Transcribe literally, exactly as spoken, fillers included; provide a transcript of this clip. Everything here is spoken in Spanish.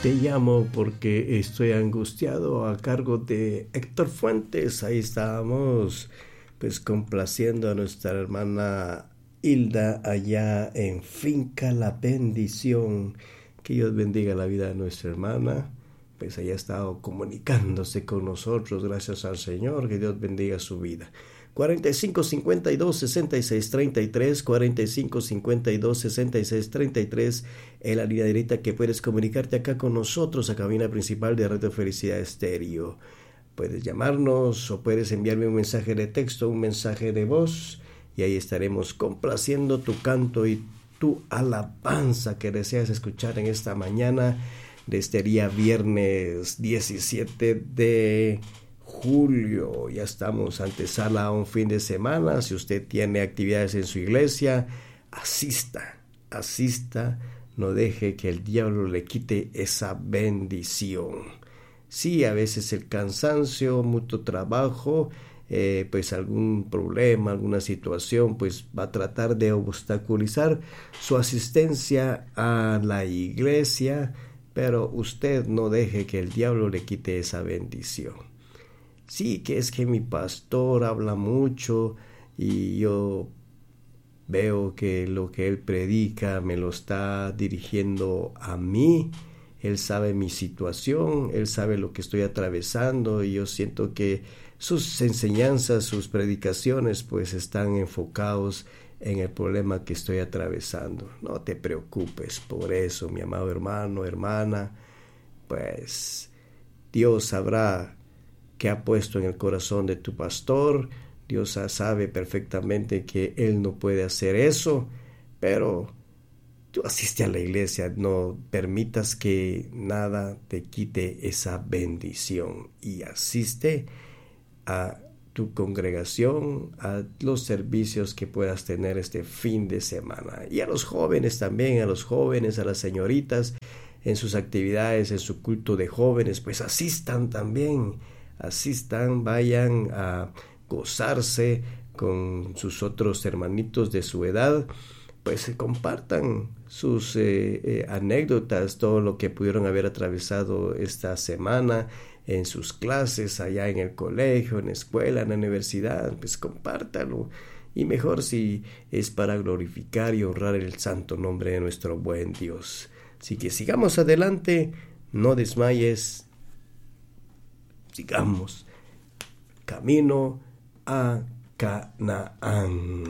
Te llamo porque estoy angustiado, a cargo de Héctor Fuentes. Ahí estábamos pues complaciendo a nuestra hermana Hilda allá en Finca La Bendición. Que Dios bendiga la vida de nuestra hermana. Pues ella ha estado comunicándose con nosotros, gracias al Señor. Que Dios bendiga su vida. cuarenta y cinco cincuenta y dos sesenta y seis treinta y tres, cuarenta y cinco cincuenta y dos sesenta y seis treinta y tres, en la línea directa que puedes comunicarte acá con nosotros, a cabina principal de Radio Felicidad Estéreo. Puedes llamarnos o puedes enviarme un mensaje de texto, un mensaje de voz, y ahí estaremos complaciendo tu canto y tu alabanza que deseas escuchar en esta mañana de este día viernes diecisiete de julio. Ya estamos antesala a un fin de semana. Si usted tiene actividades en su iglesia, asista, asista, no deje que el diablo le quite esa bendición. Sí, a veces el cansancio, mucho trabajo, eh, pues algún problema, alguna situación, pues va a tratar de obstaculizar su asistencia a la iglesia, pero usted no deje que el diablo le quite esa bendición. Sí, que es que mi pastor habla mucho y yo veo que lo que él predica me lo está dirigiendo a mí. Él sabe mi situación, él sabe lo que estoy atravesando y yo siento que sus enseñanzas, sus predicaciones pues están enfocados en el problema que estoy atravesando. No te preocupes por eso, mi amado hermano, hermana, pues Dios sabrá que ha puesto en el corazón de tu pastor. Dios sabe perfectamente que él no puede hacer eso, pero tú asiste a la iglesia, no permitas que nada te quite esa bendición y asiste a tu congregación, a los servicios que puedas tener este fin de semana. Y a los jóvenes también, a los jóvenes, a las señoritas, en sus actividades, en su culto de jóvenes, pues asistan también. Asistan, vayan a gozarse con sus otros hermanitos de su edad, pues compartan sus eh, eh, anécdotas, todo lo que pudieron haber atravesado esta semana en sus clases, allá en el colegio, en la escuela, en la universidad, pues compártalo. Y mejor si es para glorificar y honrar el santo nombre de nuestro buen Dios. Así que sigamos adelante, no desmayes. Sigamos camino a Canaán.